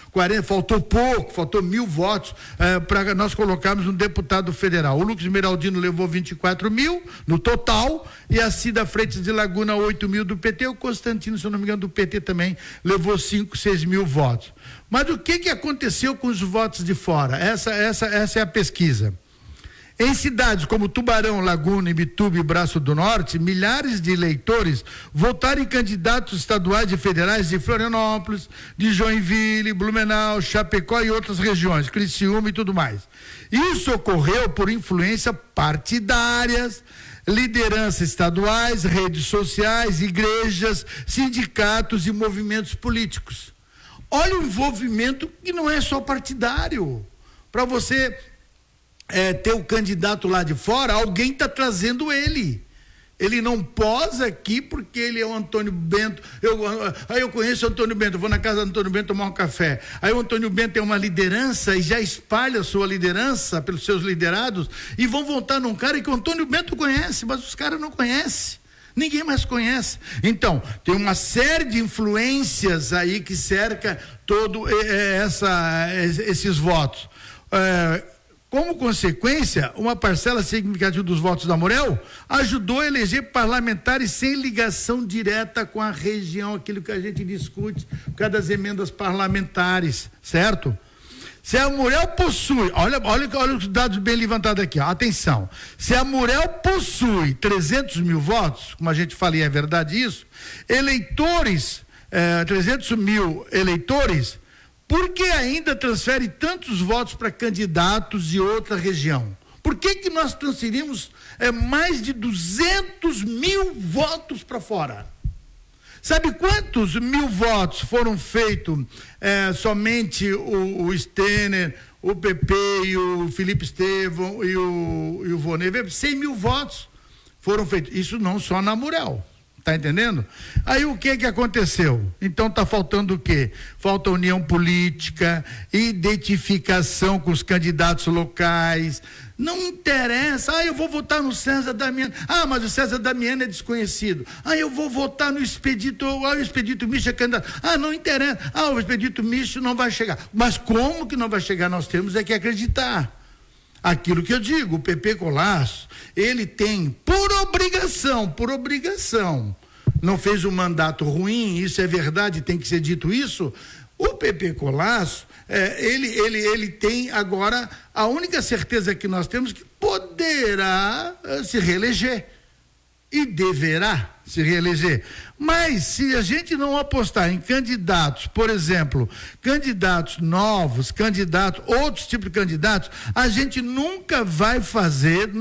faltou pouco, faltou 1.000 votos para nós colocarmos um deputado federal. O Lucas Meraldino levou 24 mil no total e a Cida Freitas de Laguna 8 mil do PT. O Constantino, se eu não me engano, do PT também levou 6 mil votos. Mas o que aconteceu com os votos de fora? Essa é a pesquisa. Em cidades como Tubarão, Laguna, Ibituba e Braço do Norte, milhares de eleitores votaram em candidatos estaduais e federais de Florianópolis, de Joinville, Blumenau, Chapecó e outras regiões, Criciúma e tudo mais. Isso ocorreu por influência partidárias, lideranças estaduais, redes sociais, igrejas, sindicatos e movimentos políticos. Olha o envolvimento que não é só partidário. Para você ter o candidato lá de fora, alguém está trazendo ele. Ele não posa aqui porque ele é o Antônio Bento. Aí eu conheço o Antônio Bento, eu vou na casa do Antônio Bento tomar um café. Aí o Antônio Bento tem uma liderança e já espalha a sua liderança pelos seus liderados e vão votar num cara que o Antônio Bento conhece, mas os caras não conhecem. Ninguém mais conhece. Então, tem uma série de influências aí que cerca todo esses votos. Como consequência, uma parcela significativa dos votos da Amurel ajudou a eleger parlamentares sem ligação direta com a região, aquilo que a gente discute por causa das emendas parlamentares, certo? Se a Amurel possui, olha os dados bem levantados aqui, ó, atenção, se a Amurel possui 300 mil votos, como a gente fala e é verdade isso, 300 mil eleitores, por que ainda transfere tantos votos para candidatos de outra região? Por que nós transferimos mais de 200 mil votos para fora? Sabe quantos 1.000 votos foram feitos somente o Stener, o PP e o Felipe Estevão e o Vonei? 100 mil votos foram feitos. Isso não só na Amurel. Tá entendendo? Aí o que aconteceu? Então tá faltando o quê? Falta união política, identificação com os candidatos locais. Não interessa, eu vou votar no César Damiano. Mas o César Damiano é desconhecido. Eu vou votar no Expedito, o Expedito Micho é candidato. Não interessa, o Expedito Micho não vai chegar. Mas como que não vai chegar? Nós temos que acreditar. Aquilo que eu digo, o PP Colasso, ele tem por obrigação, não fez um mandato ruim, isso é verdade, tem que ser dito isso. O PP Colasso, ele tem agora a única certeza que nós temos que poderá se reeleger e deverá se reeleger. Mas se a gente não apostar em candidatos, por exemplo, candidatos novos, outros tipos de candidatos, a gente nunca vai fazer,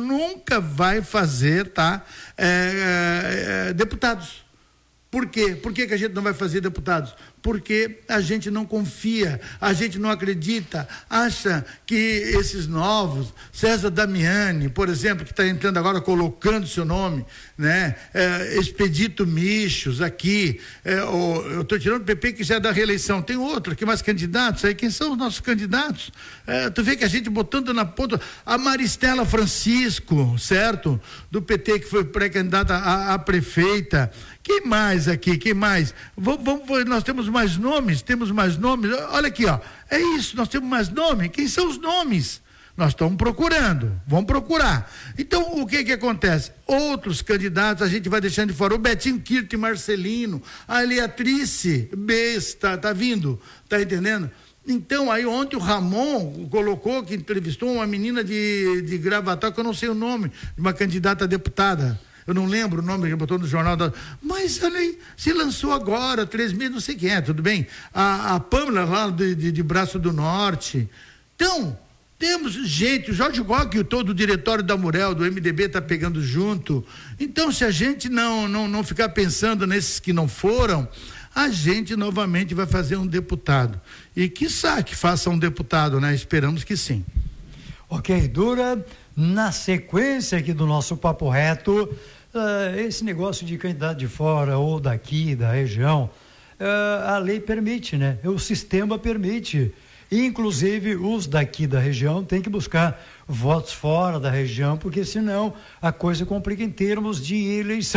deputados. Por quê? Por que a gente não vai fazer deputados? Porque a gente não confia, a gente não acredita, acha que esses novos, César Damiani, por exemplo, que está entrando agora colocando seu nome, né? Expedito Michos aqui, eu estou tirando o PP que já é da reeleição, tem outro aqui, mais candidatos aí, quem são os nossos candidatos? Tu vê que a gente botando na ponta, a Maristela Francisco, certo? Do PT, que foi pré-candidata a prefeita. Quem mais aqui? Quem mais? Nós temos mais nomes. Olha aqui, ó. É isso, nós temos mais nomes. Quem são os nomes? Nós estamos procurando, vamos procurar. Então, o que acontece? Outros candidatos a gente vai deixando de fora. O Betinho Kirte Marcelino, a Eliatrice Besta, tá vindo, tá entendendo? Então, aí ontem o Ramon colocou, que entrevistou uma menina de Gravatar, que eu não sei o nome, de uma candidata a deputada. Eu não lembro o nome que botou no jornal, mas ela se lançou agora, 3 meses, não sei quem é, tudo bem? A Pâmela lá de Braço do Norte. Então, temos gente, o Jorge Roque, todo o diretório da Amurel, do MDB, está pegando junto. Então, se a gente não ficar pensando nesses que não foram, a gente novamente vai fazer um deputado. E quiçá que faça um deputado, né? Esperamos que sim. Ok, Dura, na sequência aqui do nosso Papo Reto, esse negócio de candidato de fora ou daqui, da região, a lei permite, né? O sistema permite. Inclusive, os daqui da região têm que buscar votos fora da região, porque senão a coisa complica em termos de eleição.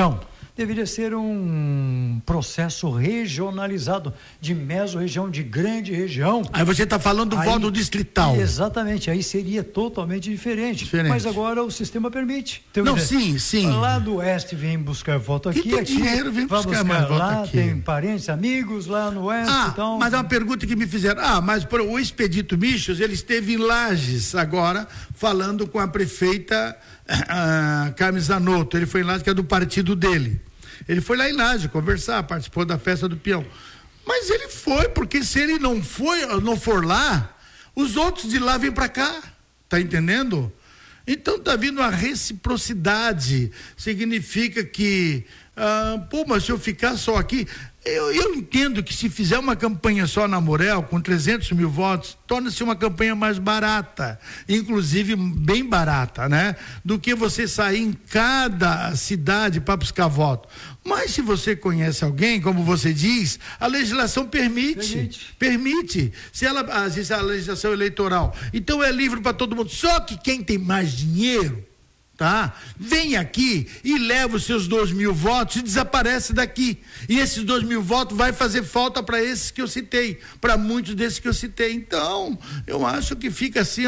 deveria ser um processo regionalizado, de mesorregião, de grande região. Aí você está falando do voto distrital. Exatamente, aí seria totalmente diferente. Mas agora o sistema permite. Não, sim. Lá do oeste vem buscar voto aqui. Quem tem dinheiro vem buscar mais voto lá, aqui. Tem parentes, amigos lá no oeste. Então... Mas é uma pergunta que me fizeram. Mas o Expedito Michos, ele esteve em Lages agora, falando com a prefeita Carmen Zanotto. Ele foi em Lages, que é do partido dele. Ele foi lá em Lages conversar, participou da festa do peão. Mas ele foi, porque se ele não for lá, os outros de lá vêm para cá. Tá entendendo? Então tá vindo uma reciprocidade. Significa que, mas se eu ficar só aqui, eu entendo que se fizer uma campanha só na Morel, com 300 mil votos, torna-se uma campanha mais barata, inclusive bem barata, né? Do que você sair em cada cidade para buscar voto. Mas se você conhece alguém, como você diz, a legislação permite. Se a legislação eleitoral, então é livre para todo mundo. Só que quem tem mais dinheiro, tá? Vem aqui e leva os seus 2 mil votos e desaparece daqui. E esses 2 mil votos vai fazer falta para esses que eu citei, para muitos desses que eu citei. Então, eu acho que fica assim,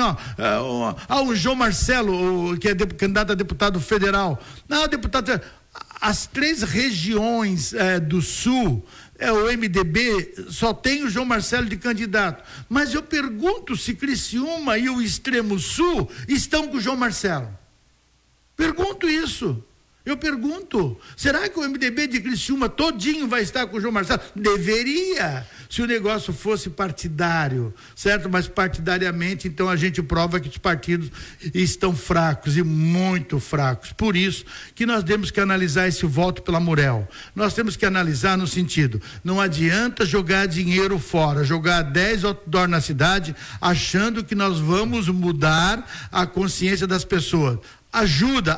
o João Marcelo, que é candidato a deputado federal. Não, deputado, as 3 regiões do sul, o MDB só tem o João Marcelo de candidato. Mas eu pergunto se Criciúma e o extremo sul estão com o João Marcelo. Pergunto isso. Eu pergunto, será que o MDB de Criciúma todinho vai estar com o João Marcelo? Deveria, se o negócio fosse partidário, certo? Mas partidariamente, então a gente prova que os partidos estão fracos e muito fracos. Por isso que nós temos que analisar esse voto pela Morel. Nós temos que analisar no sentido, não adianta jogar dinheiro fora, jogar 10 outdoor na cidade, achando que nós vamos mudar a consciência das pessoas. Ajuda,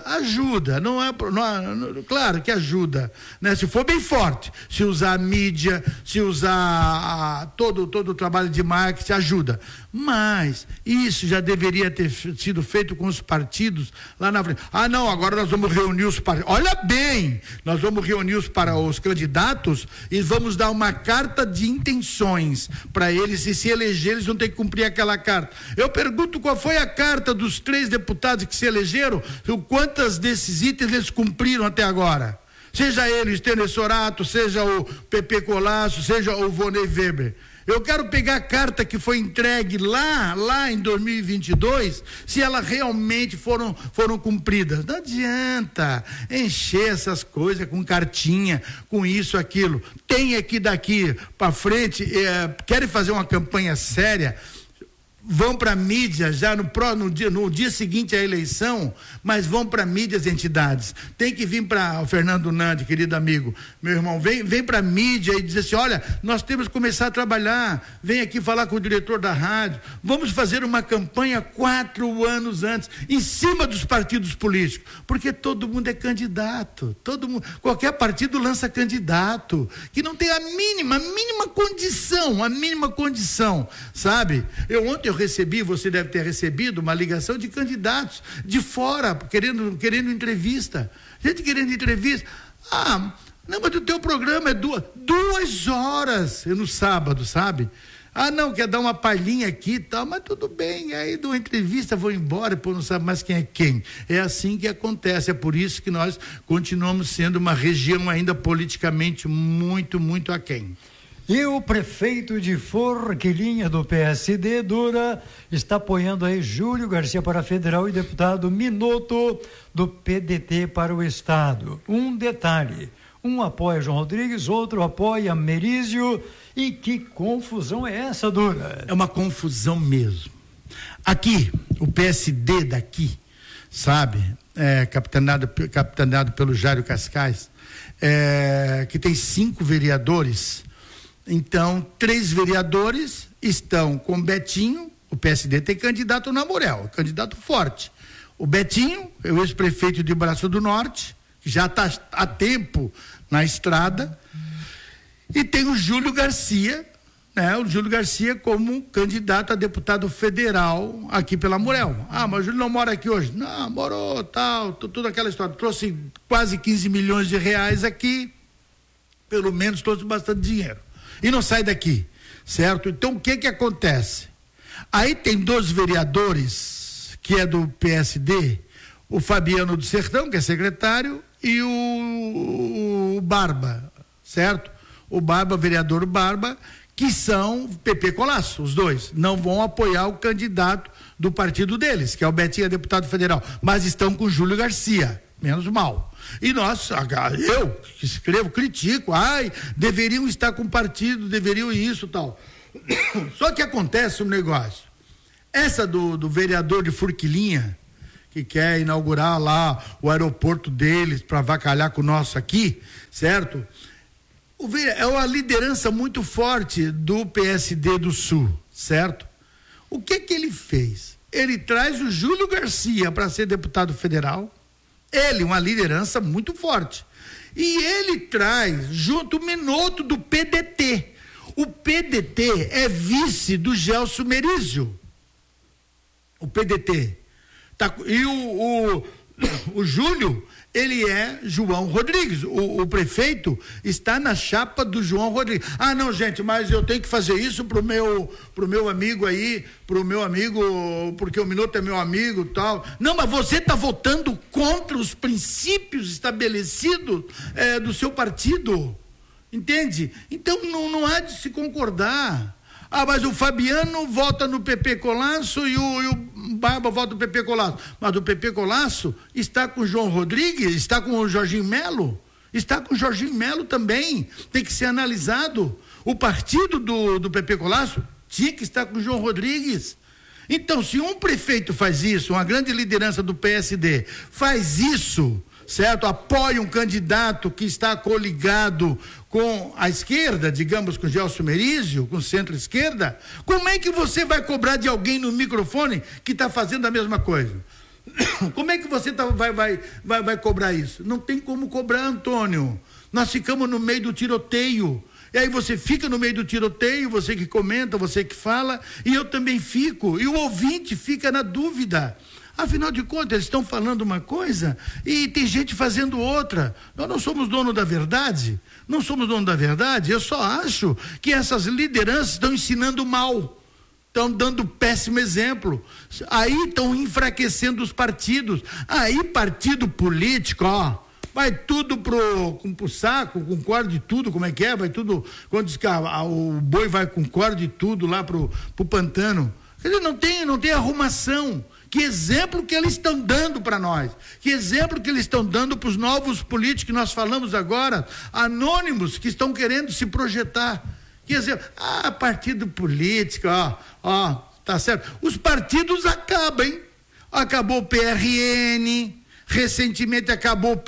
claro que ajuda, né? Se for bem forte, se usar a mídia, se usar todo o trabalho de marketing, ajuda. Mas isso já deveria ter sido feito com os partidos lá na frente. Não, agora nós vamos reunir os partidos. Olha bem, nós vamos reunir os candidatos e vamos dar uma carta de intenções para eles, e se eleger, eles vão ter que cumprir aquela carta. Eu pergunto qual foi a carta dos 3 deputados que se elegeram, quantas desses itens eles cumpriram até agora? Seja ele o Stênio Sorato, seja o Pepe Colasso, seja o Vonei Weber. Eu quero pegar a carta que foi entregue lá em 2022, se elas realmente foram cumpridas. Não adianta encher essas coisas com cartinha, com isso, aquilo. Tem aqui daqui para frente, querem fazer uma campanha séria, vão para a mídia já no dia seguinte à eleição, mas vão para mídias e entidades. Tem que vir para o Fernando Nandi, querido amigo, meu irmão, vem para a mídia e dizer assim, olha, nós temos que começar a trabalhar, vem aqui falar com o diretor da rádio, vamos fazer uma campanha 4 anos antes, em cima dos partidos políticos, porque todo mundo é candidato, qualquer partido lança candidato, que não tem a mínima condição, sabe? Ontem eu recebi, você deve ter recebido uma ligação de candidatos de fora, querendo entrevista. Gente querendo entrevista. Não, mas o teu programa é 2 horas no sábado, sabe? Não, quer dar uma palhinha aqui e tal, mas tudo bem, aí dou uma entrevista, vou embora, não sabe mais quem é quem. É assim que acontece, é por isso que nós continuamos sendo uma região ainda politicamente muito, muito aquém. E o prefeito de Forquilinha do PSD, Dura, está apoiando aí Júlio Garcia para federal e deputado Minotto do PDT para o estado. Um detalhe, um apoia João Rodrigues, outro apoia Merizio. E que confusão é essa, Dura? É uma confusão mesmo. Aqui, o PSD daqui, sabe, capitaneado pelo Jário Cascais, que tem 5 vereadores. Então, 3 vereadores estão com Betinho, o PSD tem candidato na Morel, candidato forte. O Betinho, é o ex-prefeito de Braço do Norte, que já está há tempo na estrada, e tem o Júlio Garcia, né, o Júlio Garcia como candidato a deputado federal aqui pela Amurel. Mas o Júlio não mora aqui hoje. Não, morou, tal, tudo aquela história. Trouxe quase 15 milhões de reais aqui, pelo menos trouxe bastante dinheiro. E não sai daqui, certo? Então o que acontece? Aí tem 2 vereadores, que é do PSD, o Fabiano do Sertão, que é secretário, e o Barba, certo? O Barba, vereador Barba, que são PP Colasso, os dois, não vão apoiar o candidato do partido deles, que é o Betinho, deputado federal, mas estão com o Júlio Garcia, menos mal. E nós, eu que escrevo, critico, deveriam estar com o partido, deveriam isso, tal. Só que acontece um negócio, essa do vereador de Forquilinha, que quer inaugurar lá o aeroporto deles para avacalhar com o nosso aqui, certo? É uma liderança muito forte do PSD do Sul, certo? O que ele fez? Ele traz o Júlio Garcia para ser deputado federal, ele, uma liderança muito forte, e ele traz junto o Minoto do PDT. O PDT é vice do Gelson Merizio, o PDT. E o Júlio, ele é João Rodrigues, o prefeito está na chapa do João Rodrigues. Não, gente, mas eu tenho que fazer isso pro meu amigo aí, porque o Minuto é meu amigo e tal. Não, mas você está votando contra os princípios estabelecidos do seu partido, entende? Então não há de se concordar. Mas o Fabiano vota no PP Colasso e o Barba vota no PP Colasso. Mas o PP Colasso está com o João Rodrigues, está com o Jorginho Melo, está com o Jorginho Melo também. Tem que ser analisado. O partido do PP Colasso tinha que estar com o João Rodrigues. Então, se um prefeito faz isso, uma grande liderança do PSD faz isso, certo? Apoia um candidato que está coligado com a esquerda, digamos, com o Gelson Merizio, com o centro-esquerda, como é que você vai cobrar de alguém no microfone que está fazendo a mesma coisa? Como é que você vai cobrar isso? Não tem como cobrar, Antônio. Nós ficamos no meio do tiroteio. E aí você fica no meio do tiroteio, você que comenta, você que fala, e eu também fico, e o ouvinte fica na dúvida. Afinal de contas, eles estão falando uma coisa e tem gente fazendo outra. Nós não somos dono da verdade. Não somos dono da verdade. Eu só acho que essas lideranças estão ensinando mal. Estão dando péssimo exemplo. Aí estão enfraquecendo os partidos. Aí partido político, vai tudo pro saco, com corda de tudo, como é que é? Vai tudo, quando diz que o boi vai com corda de tudo lá pro pantano. Quer dizer, não tem arrumação. Que exemplo que eles estão dando para nós? Que exemplo que eles estão dando para os novos políticos que nós falamos agora, anônimos, que estão querendo se projetar? Que exemplo? Partido político, tá certo? Os partidos acabam, hein? Acabou o PRN, recentemente acabou o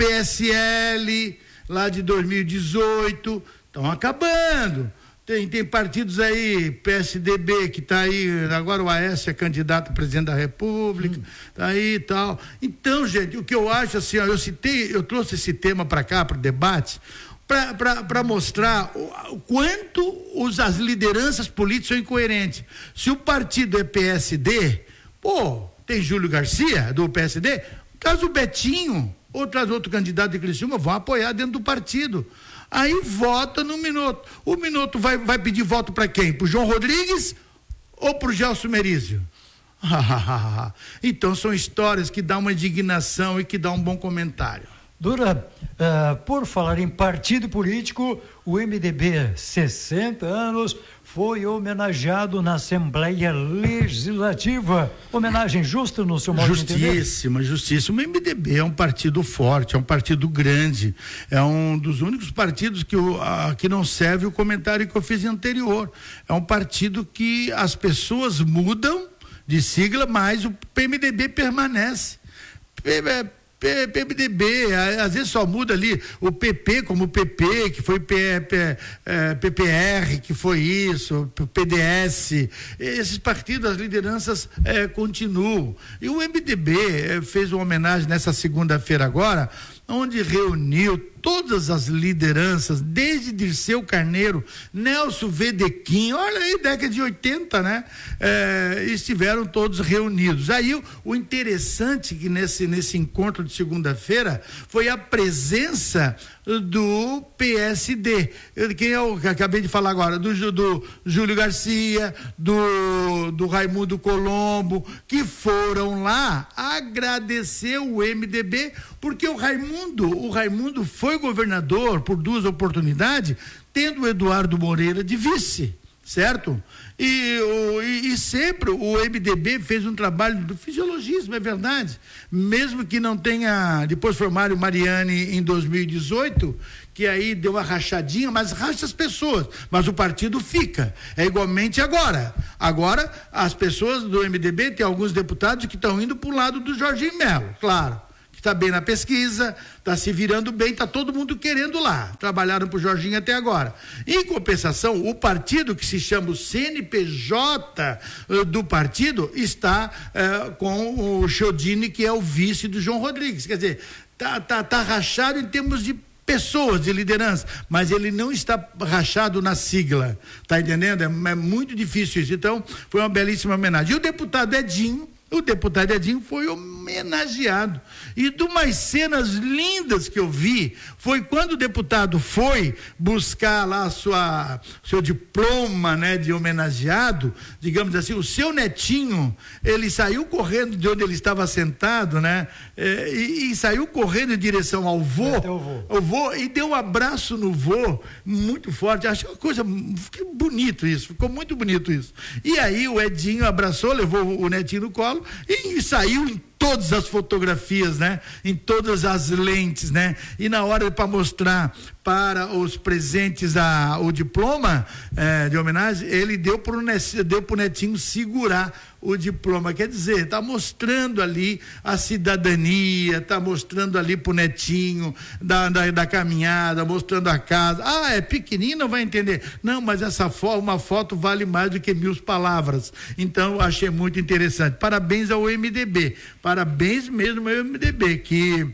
PSL, lá de 2018, estão acabando. Tem partidos aí, PSDB, que está aí, agora o Aécio é candidato a presidente da República, tá aí e tal. Então, gente, o que eu acho assim, eu trouxe esse tema para cá, para o debate, para mostrar o quanto as lideranças políticas são incoerentes. Se o partido é PSD, tem Júlio Garcia, do PSD, traz o Betinho, ou traz outro candidato de Criciúma, vão apoiar dentro do partido. Aí vota no Minuto. O Minuto vai pedir voto para quem? Pro João Rodrigues ou pro Gelson Merizio? Então são histórias que dão uma indignação e que dão um bom comentário. Dura, por falar em partido político, o MDB, 60 anos, foi homenageado na Assembleia Legislativa. Homenagem justa no seu modo de entender? Justíssima. O MDB é um partido forte, é um partido grande, é um dos únicos partidos que não serve o comentário que eu fiz anterior. É um partido que as pessoas mudam de sigla, mas o PMDB permanece. PMDB, às vezes só muda ali o PP como PP, que foi PPR, que foi isso, PDS, esses partidos, as lideranças continuam. E o MDB fez uma homenagem nessa segunda-feira agora, onde reuniu todas as lideranças, desde Dirceu Carneiro, Nelson Vedequim, olha aí, década de 80, né? Estiveram todos reunidos. Aí o interessante que nesse encontro de segunda-feira foi a presença do PSD, quem eu acabei de falar agora, do Júlio Garcia, do Raimundo Colombo, que foram lá agradecer o MDB, porque o Raimundo foi governador por 2 oportunidades, tendo o Eduardo Moreira de vice, certo? E sempre o MDB fez um trabalho do fisiologismo, é verdade, mesmo que não tenha, depois formaram o Mariane em 2018, que aí deu uma rachadinha, mas racha as pessoas, mas o partido fica, é igualmente agora as pessoas do MDB, tem alguns deputados que estão indo para o lado do Jorginho Melo, claro, que está bem na pesquisa, está se virando bem, está todo mundo querendo lá, trabalharam para o Jorginho até agora. Em compensação, o partido que se chama o CNPJ do partido está com o Chiodini, que é o vice do João Rodrigues, quer dizer, tá rachado em termos de pessoas de liderança, mas ele não está rachado na sigla, tá entendendo? É muito difícil isso, então foi uma belíssima homenagem. E o deputado Edinho foi homenageado, e de umas cenas lindas que eu vi, foi quando o deputado foi buscar lá seu diploma, né, de homenageado, digamos assim, o seu netinho, ele saiu correndo de onde ele estava sentado, né, e saiu correndo em direção ao vô, e deu um abraço no vô, muito forte, achei uma coisa, ficou bonito isso, ficou muito bonito isso, e aí o Edinho abraçou, levou o netinho no colo, e saiu em todas as fotografias, né? Em todas as lentes, né? E na hora para mostrar para os presentes o diploma de homenagem, ele deu pro netinho segurar o diploma, quer dizer, está mostrando ali a cidadania, está mostrando ali pro netinho da caminhada, mostrando a casa. É pequenino, não vai entender. Não, mas uma foto vale mais do que 1000 palavras. Então, eu achei muito interessante. Parabéns ao MDB, parabéns mesmo ao MDB, que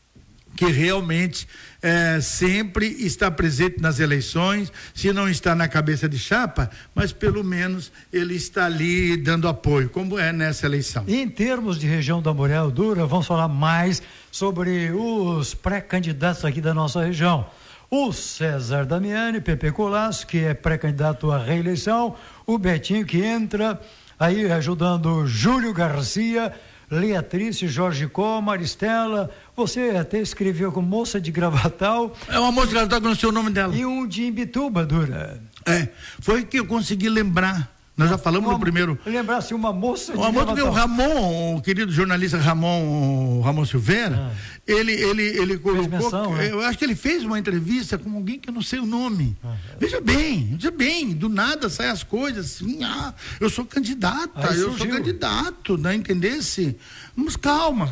realmente sempre está presente nas eleições, se não está na cabeça de chapa, mas pelo menos ele está ali dando apoio, como é nessa eleição. Em termos de região da Muriel Dura, vamos falar mais sobre os pré-candidatos aqui da nossa região. O César Damiani, PP Colasso, que é pré-candidato à reeleição, o Betinho, que entra aí ajudando o Júlio Garcia, Leatrice, Jorge Có, Maristela, você até escreveu com moça de Gravatal. É uma moça de Gravatal que não sei o nome dela. E um de Imbituba, Dura. Foi que eu consegui lembrar. Nós já falamos no primeiro. Lembrar assim, uma moça de Gravatal. O Ramon, o querido jornalista Ramon Silveira, ele colocou, menção, né? Eu acho que ele fez uma entrevista com alguém que eu não sei o nome. Veja bem, do nada saem as coisas assim, eu sou candidata, sou candidato, né, entendesse? Mas calma,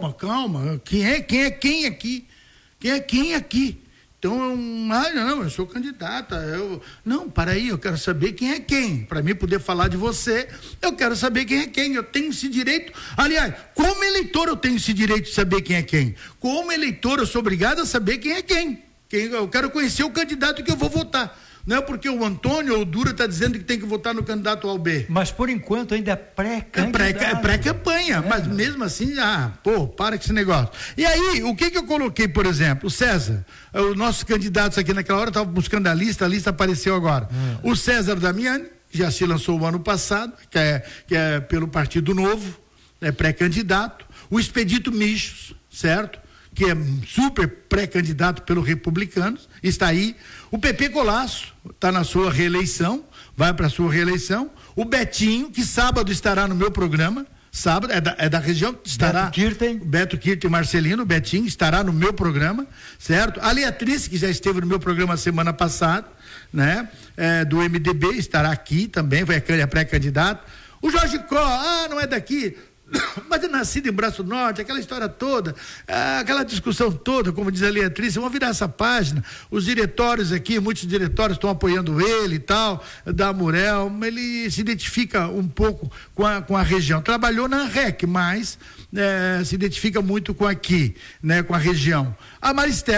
quem é quem aqui? Quem é quem aqui? Então, eu sou candidata, não, para aí, eu quero saber quem é quem, para mim poder falar de você, eu quero saber quem é quem, eu tenho esse direito, aliás, como eleitor eu tenho esse direito de saber quem é quem, como eleitor eu sou obrigado a saber quem é quem, eu quero conhecer o candidato que eu vou votar, não é porque o Antônio ou o Dura está dizendo que tem que votar no candidato ao B. Mas por enquanto ainda é pré-candidato. É pré-campanha, mas mesmo assim, para com esse negócio. E aí, o que eu coloquei, por exemplo? O César, os nossos candidatos aqui naquela hora estavam buscando a lista apareceu agora. O César Damiani, já se lançou o ano passado, que é pelo Partido Novo, é pré-candidato. O Expedito Michos, certo? Que é super pré-candidato pelo Republicanos, está aí. O PP Colasso está na sua reeleição, vai para a sua reeleição. O Betinho, que sábado estará no meu programa, sábado, é da região, estará. Beto Kirten Marcelino, Betinho, estará no meu programa, certo? A Leatrice, que já esteve no meu programa semana passada, né? Do MDB, estará aqui também, é pré-candidato. O Jorge Có, não é daqui. Mas é nascido em Braço Norte, aquela história toda, aquela discussão toda, como diz a Leatriz, vamos virar essa página, os diretórios aqui, muitos diretórios estão apoiando ele e tal, da Murel, ele se identifica um pouco com a região, trabalhou na REC, mas se identifica muito com aqui, né, com a região. A Maristela,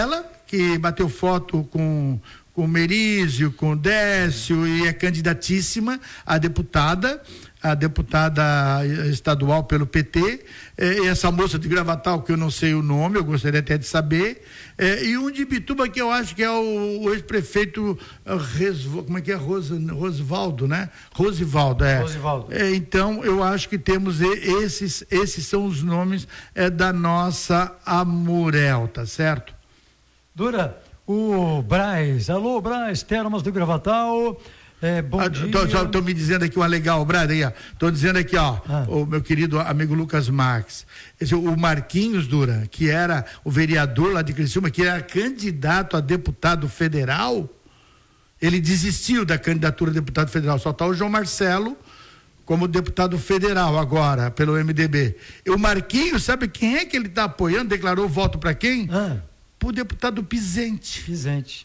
que bateu foto com o Merizio, com o Décio, e é candidatíssima a deputada estadual pelo PT, essa moça de Gravatal, que eu não sei o nome, eu gostaria até de saber, e um de Bituba, que eu acho que é o ex-prefeito como é que é? Rosivaldo, né? Rosivaldo. Então, eu acho que temos esses são os nomes da nossa Amurel, tá certo? Dura, o Braz, alô Braz, Termas do Gravatal, bom dia. Estou me dizendo aqui uma legal, Brad, aí, ó. Estou dizendo aqui, ó, o meu querido amigo Lucas Marques. O Marquinhos Dura, que era o vereador lá de Criciúma, que era candidato a deputado federal, ele desistiu da candidatura a deputado federal. Só está o João Marcelo como deputado federal agora, pelo MDB. E o Marquinhos, sabe quem é que ele está apoiando? Declarou voto para quem? Para o deputado Pizente.